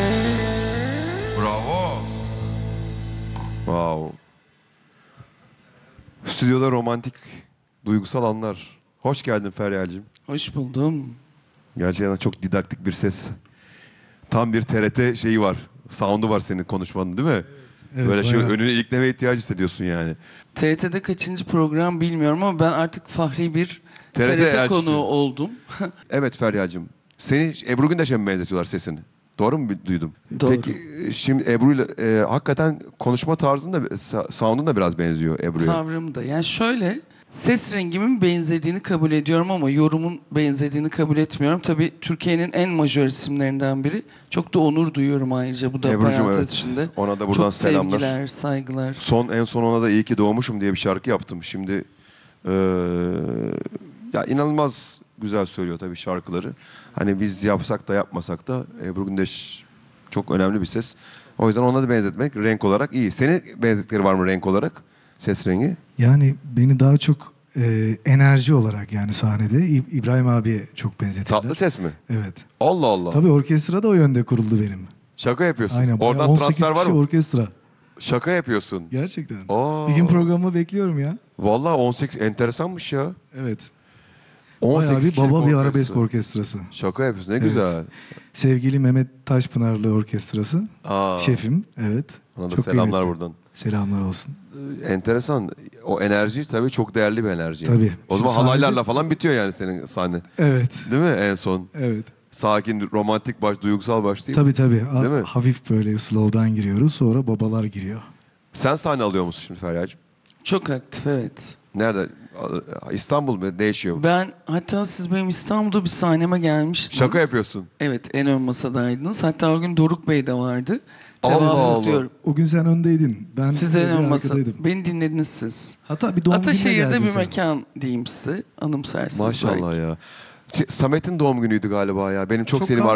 Bravo. Wow. Stüdyoda romantik, duygusal anlar. Hoş geldin Feryal'cığım. Hoş buldum. Gerçekten çok didaktik bir ses. Tam bir TRT şeyi var. Sound'u var senin konuşmanın, değil mi? Evet, böyle şey bayağı. önüne ilikleme ihtiyacı hissediyorsun yani. TRT'de kaçıncı program bilmiyorum ama ben artık fahri bir TRT TRT elçisi. konuğu oldum. Evet Feryal'cığım. Seni Ebru Gündeş'e mi benzetiyorlar sesini? Doğru mu duydum? Doğru. Peki şimdi Ebru'yla hakikaten konuşma tarzın da sound'un da biraz benziyor Ebru'ya. Tavrım da. Yani şöyle, ses rengimin benzediğini kabul ediyorum ama yorumun benzediğini kabul etmiyorum. Tabii Türkiye'nin en majör isimlerinden biri. Çok da onur duyuyorum ayrıca bu da Ebru'cum, parantez evet. içinde. Ona da buradan Çok selamlar. sevgiler, saygılar. En son ona da iyi ki doğmuşum diye bir şarkı yaptım. Şimdi ya inanılmaz güzel söylüyor tabii şarkıları. Hani biz yapsak da yapmasak da Ebru Gündeş çok önemli bir ses. O yüzden ona da benzetmek renk olarak iyi. Senin benzettikleri var mı renk olarak? Ses rengi? Yani beni daha çok enerji olarak yani sahnede İbrahim abiye çok benzetirler. Tatlı ses mi? Evet. Allah Allah. Tabii orkestra da o yönde kuruldu benim. Şaka yapıyorsun. Aynen. bayağı Oradan 18 transfer var kişi mı? orkestra. Şaka yapıyorsun. Gerçekten. Aa. Bir gün programı bekliyorum ya. Vallahi 18 enteresanmış ya. Evet. 18 Bayağı bir kişilik baba bir orkestra. arabesk orkestrası. Şaka yapıyorsun. Ne Evet. güzel. Sevgili Mehmet Taşpınarlı orkestrası. Aa. Şefim. Evet. Ona da Çok selamlar kıymetli. buradan. Selamlar olsun. Enteresan. O enerji tabii çok değerli bir enerji. Tabii. O zaman Şimdi halaylarla sahnede- falan bitiyor yani senin sahne. Evet. Değil mi en son? Evet. Sakin, romantik baş, duygusal başlayıp. Tabii tabii. Değil mi? Hafif böyle slow'dan giriyoruz. Sonra babalar giriyor. Sen sahne alıyor musun şimdi Feryal'cığım? Çok aktif, evet. Nerede? İstanbul mu? Değişiyor. Ben hatta siz benim İstanbul'da bir sahneme gelmiştiniz. Şaka yapıyorsun. Evet, en ön masadaydınız. Hatta o gün Doruk Bey de vardı. Allah Devamlı Allah. diyorum. O gün sen öndeydin. Ben Siz en bir ön masa. arkadaydım. Beni dinlediniz siz. Hatta bir doğum gününe Ataşehir'de geldin bir sen. mekan diyeyim size. Anımsarsınız Maşallah belki. ya. Samet'in doğum günüydü galiba ya. Benim çok Çok sevdiğim